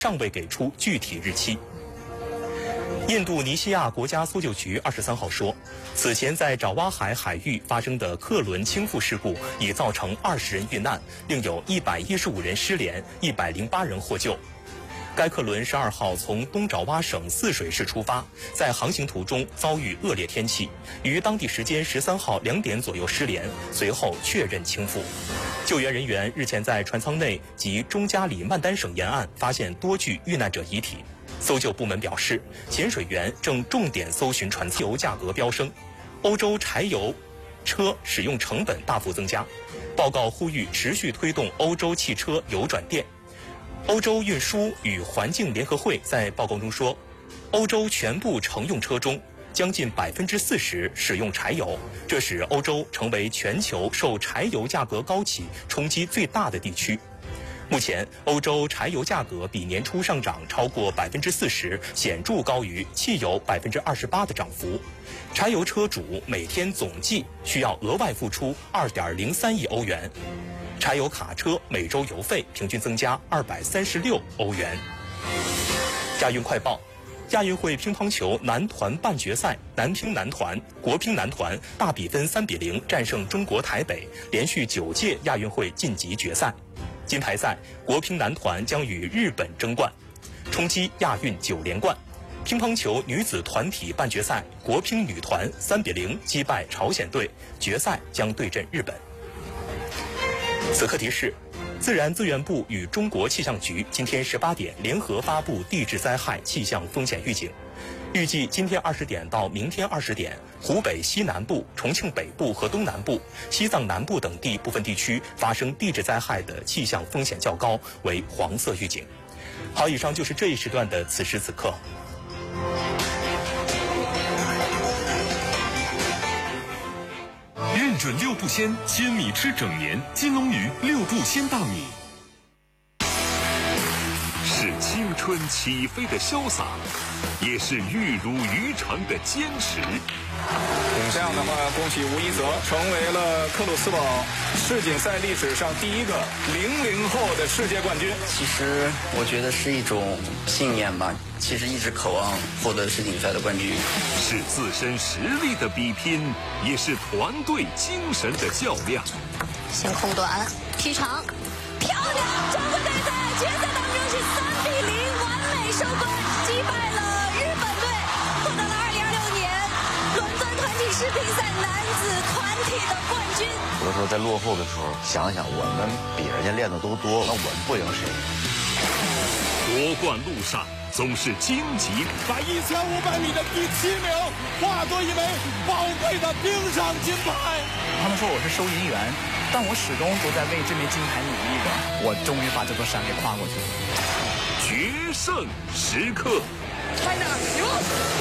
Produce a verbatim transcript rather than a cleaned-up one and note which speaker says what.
Speaker 1: 尚未给出具体日期。印度尼西亚国家搜救局二十三号说，此前在爪哇海海域发生的客轮倾覆事故已造成二十人遇难，另有一百一十五人失联，一百零八人获救。该客轮十二号从东爪哇省泗水市出发，在航行途中遭遇恶劣天气，于当地时间十三号两点左右失联，随后确认倾覆。救援人员日前在船舱内及中加里曼丹省沿岸发现多具遇难者遗体。搜救部门表示，潜水员正重点搜寻船舱。油价格飙升，欧洲柴油车使用成本大幅增加。报告呼吁持续推动欧洲汽车油转电。欧洲运输与环境联合会在报告中说，欧洲全部乘用车中将近百分之四十使用柴油，这使欧洲成为全球受柴油价格高企冲击最大的地区。目前，欧洲柴油价格比年初上涨超过百分之四十，显著高于汽油百分之二十八的涨幅。柴油车主每天总计需要额外付出二点零三亿欧元。柴油卡车每周油费平均增加二百三十六欧元。亚运快报：亚运会乒乓球男团半决赛，男乒男团、国乒男团大比分三比零战胜中国台北，连续九届亚运会晋级决赛。金牌赛，国乒男团将与日本争冠，冲击亚运九连冠。乒乓球女子团体半决赛，国乒女团三比零击败朝鲜队，决赛将对阵日本。此刻提示：自然资源部与中国气象局今天十八点联合发布地质灾害气象风险预警。预计今天二十点到明天二十点，湖北西南部、重庆北部和东南部、西藏南部等地部分地区发生地质灾害的气象风险较高，为黄色预警。好，以上就是这一时段的此时此刻。
Speaker 2: 认准六步鲜，千米吃整年。金龙鱼六步鲜大米。是青春起飞的潇洒，也是玉如鱼肠的坚持。
Speaker 3: 这样的话，恭喜吴一泽成为了克鲁斯堡世锦赛历史上第一个零零后的世界冠军。
Speaker 4: 其实我觉得是一种信念吧，其实一直渴望获得世锦赛的冠军。
Speaker 2: 是自身实力的比拼，也是团队精神的较量。
Speaker 5: 先空短，劈长，漂亮！中国队在决赛当中是三比零完美收官，击败了日本队，获得了二零二六年伦敦团体世乒赛男子团体的冠军。
Speaker 6: 有的时候在落后的时候，想想我们比人家练的都多，那我们不赢谁？
Speaker 2: 夺冠路上总是荆棘，
Speaker 7: 把一千五百米的第七名化作一枚宝贵的冰上金牌。
Speaker 8: 他们说我是收银员，但我始终都在为这枚金牌努力着。我终于把这座山给跨过去了。
Speaker 2: 决胜时刻。
Speaker 7: China 赢。